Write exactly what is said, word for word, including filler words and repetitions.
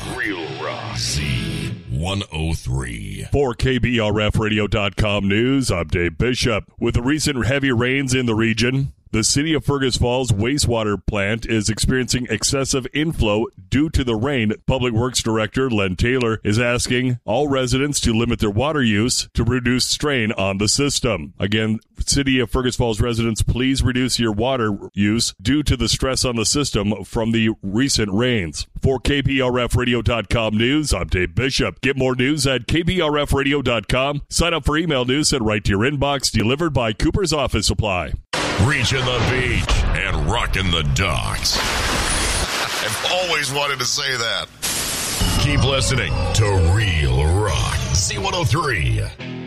Real Rock. Z one oh three. For K B R F radio dot com news, I'm Dave Bishop. With the recent heavy rains in the region, the City of Fergus Falls wastewater plant is experiencing excessive inflow due to the rain. Public Works Director Len Taylor is asking all residents to limit their water use to reduce strain on the system. Again, City of Fergus Falls residents, please reduce your water use due to the stress on the system from the recent rains. For K B R F radio dot com news, I'm Dave Bishop. Get more news at K B R F radio dot com. Sign up for email news sent right to your inbox, delivered by Cooper's Office Supply. Reaching the beach and rocking the docks. I've always wanted to say that. Keep listening to Real Rock. Z one oh three.